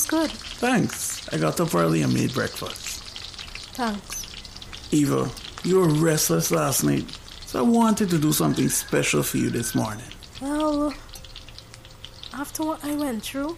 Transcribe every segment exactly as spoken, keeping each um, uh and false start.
Good. Thanks. I got up early and made breakfast. Thanks. Eva, you were restless last night, so I wanted to do something special for you this morning. Well, after what I went through,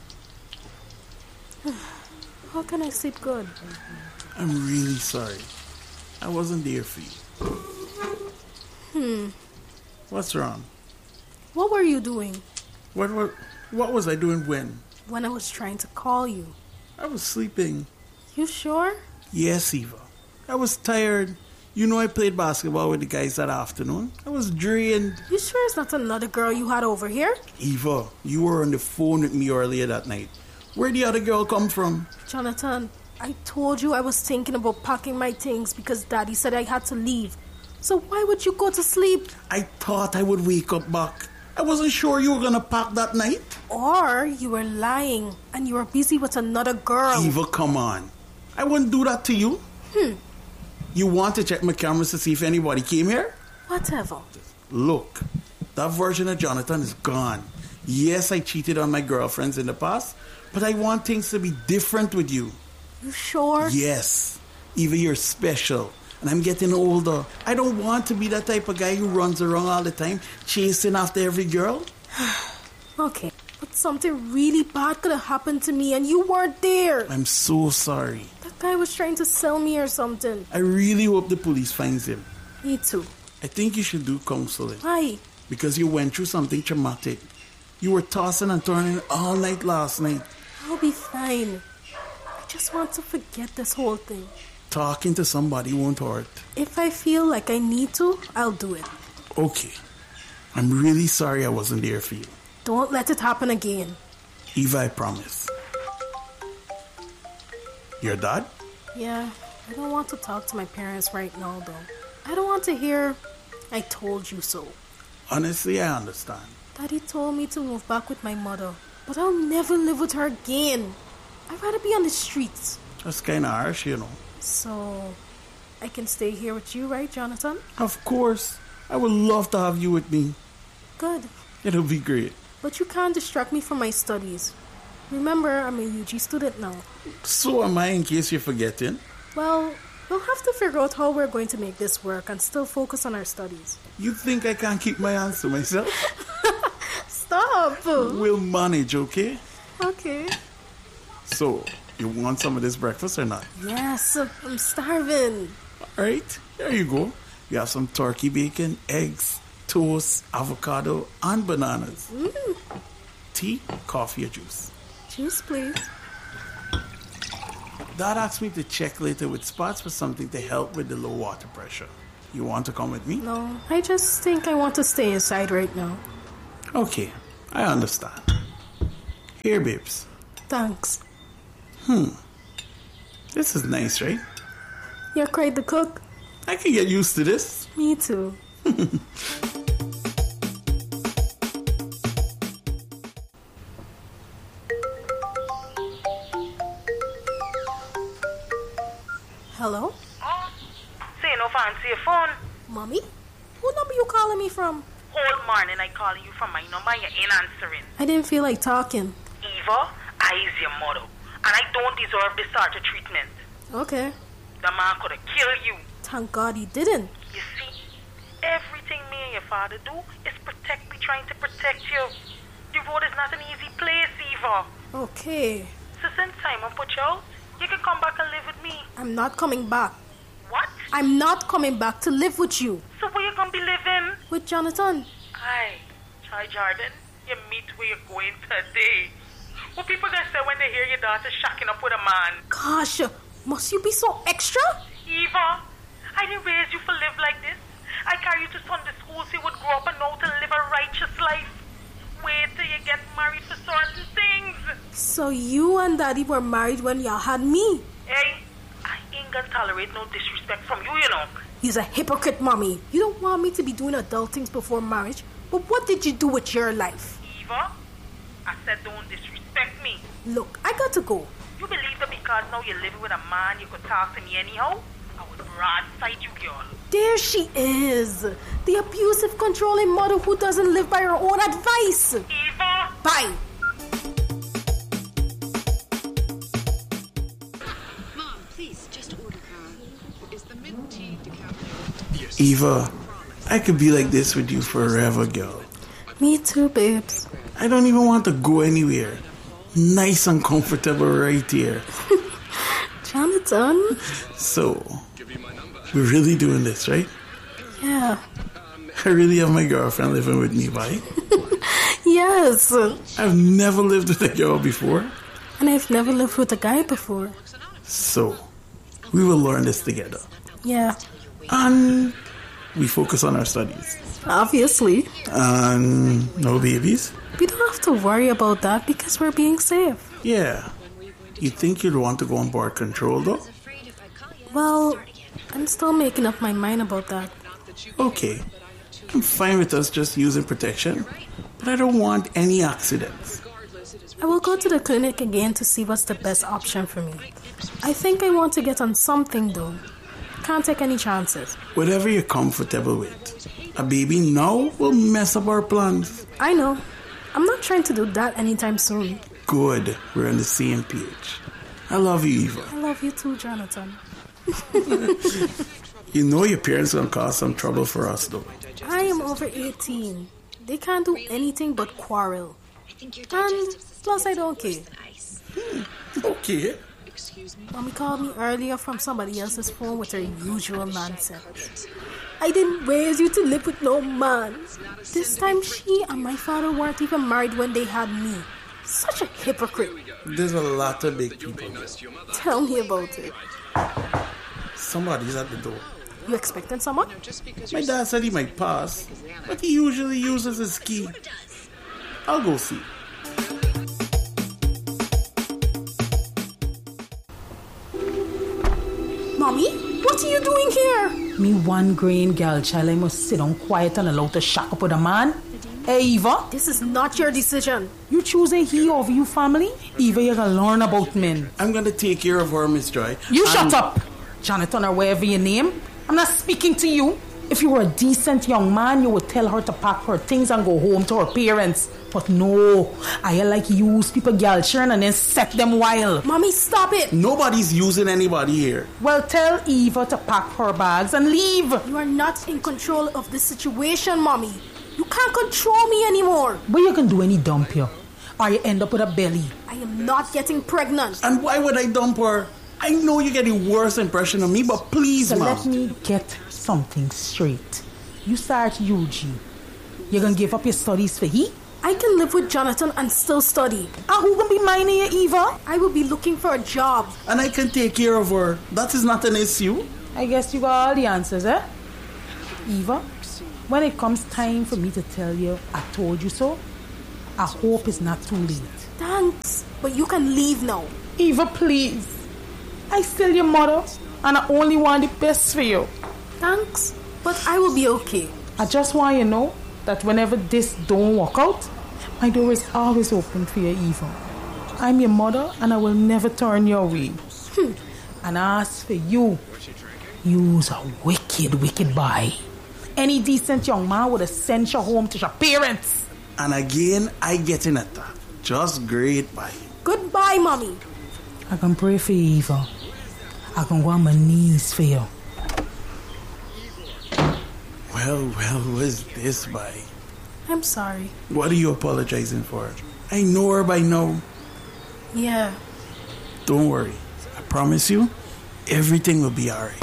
how can I sleep good? I'm really sorry. I wasn't there for you. Hmm. What's wrong? What were you doing? What, what, what was I doing when? When I was trying to call you. I was sleeping. You sure? Yes, Eva. I was tired. You know I played basketball with the guys that afternoon. I was drained. You sure it's not another girl you had over here? Eva, you were on the phone with me earlier that night. Where'd the other girl come from? Jonathan, I told you I was thinking about packing my things because Daddy said I had to leave. So why would you go to sleep? I thought I would wake up back. I wasn't sure you were going to pack that night. Or you were lying and you were busy with another girl. Eva, come on. I wouldn't do that to you. Hmm. You want to check my cameras to see if anybody came here? Whatever. Look, that version of Jonathan is gone. Yes, I cheated on my girlfriends in the past, but I want things to be different with you. You sure? Yes. Eva, you're special. And I'm getting older. I don't want to be that type of guy who runs around all the time, chasing after every girl. Okay, but something really bad could have happened to me and you weren't there. I'm so sorry. That guy was trying to sell me or something. I really hope the police finds him. Me too. I think you should do counseling. Why? Because you went through something traumatic. You were tossing and turning all night last night. I'll be fine. I just want to forget this whole thing. Talking to somebody won't hurt. If I feel like I need to, I'll do it. Okay. I'm really sorry I wasn't there for you. Don't let it happen again. Eva, I promise. Your dad? Yeah, I don't want to talk to my parents right now, though. I don't want to hear, I told you so. Honestly, I understand. Daddy told me to move back with my mother, but I'll never live with her again. I'd rather be on the streets. That's kind of harsh, you know. So, I can stay here with you, right, Jonathan? Of course. I would love to have you with me. Good. It'll be great. But you can't distract me from my studies. Remember, I'm a U G student now. So am I, in case you're forgetting. Well, we'll have to figure out how we're going to make this work and still focus on our studies. You think I can't keep my hands to myself? Stop! We'll manage, okay? Okay. So, you want some of this breakfast or not? Yes, I'm starving. All right, there you go. You have some turkey bacon, eggs, toast, avocado, and bananas. Mm. Tea, coffee, or juice? Juice, please. Dad asked me to check later with Spots for something to help with the low water pressure. You want to come with me? No, I just think I want to stay inside right now. Okay, I understand. Here, babes. Thanks. Hmm. This is nice, right? You're quite the cook. I can get used to this. Me too. Hello? Oh, say no fancy your phone. Mommy? What number you calling me from? Whole morning I calling you from my number and you ain't answering. I didn't feel like talking. Eva, I is your mother. And I don't deserve this sort of treatment. Okay. The man could have killed you. Thank God he didn't. You see, everything me and your father do is protect me, trying to protect you. The road is not an easy place, Eva. Okay. So since Simon put you out, you can come back and live with me. I'm not coming back. What? I'm not coming back to live with you. So where you gonna be living? With Jonathan. Aye, Chai Jordan, you meet where you're going today. What people gonna say when they hear your daughter shacking up with a man? Gosh, must you be so extra? Eva, I didn't raise you for live like this. I carry you to Sunday school so you would grow up and know to live a righteous life. Wait till you get married for certain things. So you and Daddy were married when y'all had me? Hey, I ain't gonna tolerate no disrespect from you, you know. He's a hypocrite, Mommy. You don't want me to be doing adult things before marriage, but what did you do with your life? Eva, I said don't disrespect me. Look, I got to go. You believe that because now you're living with a man, you could talk to me anyhow? I would broadside you, girl. There she is. The abusive, controlling mother who doesn't live by her own advice. Eva! Bye. Eva, I could be like this with you forever, girl. Me too, babes. I don't even want to go anywhere. Nice and comfortable right here. Jonathan? So, we're really doing this, right? Yeah. I really have my girlfriend living with me, right? Yes. I've never lived with a girl before. And I've never lived with a guy before. So, we will learn this together. Yeah. And we focus on our studies. Obviously. And no babies? We don't have to worry about that because we're being safe. Yeah. You think you'd want to go on board control, though? Well, I'm still making up my mind about that. Okay. I'm fine with us just using protection, but I don't want any accidents. I will go to the clinic again to see what's the best option for me. I think I want to get on something, though. Can't take any chances. Whatever you're comfortable with. A baby now will mess up our plans. I know. I'm not trying to do that anytime soon. Good. We're on the same page. I love you, Eva. I love you too, Jonathan. You know your parents gonna cause some trouble for us, though. I am over eighteen. They can't do anything but quarrel. And plus, I don't care. Hmm. Okay. Mommy called me earlier from somebody else's phone with her usual nonsense. I didn't raise you to live with no man. This time she and my father weren't even married when they had me. Such a hypocrite. There's a lot of big people. Tell me about it. Somebody's at the door. You expecting someone? My dad said he might pass, but he usually uses his key. I'll go see. Mommy, what are you doing here? Me one green girl child, I must sit down quiet and allow to shack up with a man. Hey, Eva. This is not your decision. You choose a he over you family? Eva, you're gonna learn about men. I'm gonna take care of her, Miss Joy. You and shut up, Jonathan, or whatever your name. I'm not speaking to you. If you were a decent young man, you would tell her to pack her things and go home to her parents. But no, I like use people girl churn and then set them wild. Mommy, stop it. Nobody's using anybody here. Well, tell Eva to pack her bags and leave. You are not in control of this situation, Mommy. You can't control me anymore. But you can do any dump here, or you end up with a belly. I am not getting pregnant. And why would I dump her? I know you're getting worse impression of me, but please, so Mom. let me get something straight. You start U G. You're gonna give up your studies for he? I can live with Jonathan and still study. And who gonna be minding you, Eva? I will be looking for a job. And I can take care of her. That is not an issue. I guess you got all the answers, eh? Eva, when it comes time for me to tell you I told you so, I hope it's not too late. Thanks, but you can leave now. Eva, please. I still your mother, and I only want the best for you. Thanks, but I will be okay. I just want you to know that whenever this don't work out, my door is always open for you, Eva. I'm your mother, and I will never turn you away. Hmm. And as for you, you's a wicked, wicked boy. Any decent young man would have sent you home to your parents. And again, I get in at that. Just great, bye. Goodbye, Mommy. I can pray for you, Eva. I can go on my knees for you. Well, well, what's this, bye? I'm sorry. What are you apologizing for? I know her by now. Yeah. Don't worry. I promise you, everything will be alright.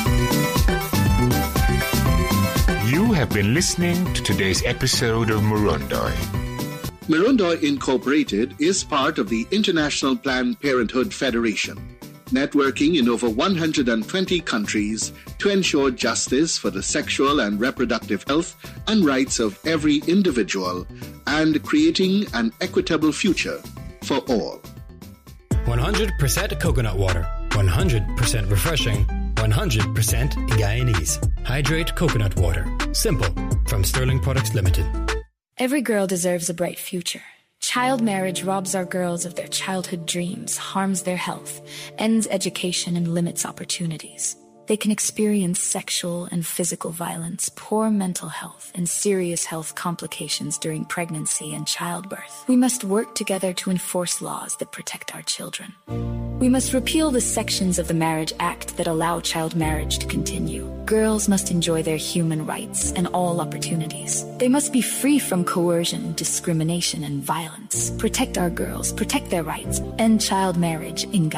You have been listening to today's episode of Murundoy. Murundoy Incorporated is part of the International Planned Parenthood Federation, networking in over one hundred twenty countries to ensure justice for the sexual and reproductive health and rights of every individual and creating an equitable future for all. one hundred percent coconut water, one hundred percent refreshing, one hundred percent Guyanese. Hydrate coconut water. Simple. From Sterling Products Limited. Every girl deserves a bright future. Child marriage robs our girls of their childhood dreams, harms their health, ends education, and limits opportunities. They can experience sexual and physical violence, poor mental health, and serious health complications during pregnancy and childbirth. We must work together to enforce laws that protect our children. We must repeal the sections of the Marriage Act that allow child marriage to continue. Girls must enjoy their human rights and all opportunities. They must be free from coercion, discrimination, and violence. Protect our girls, protect their rights, end child marriage in Guyana.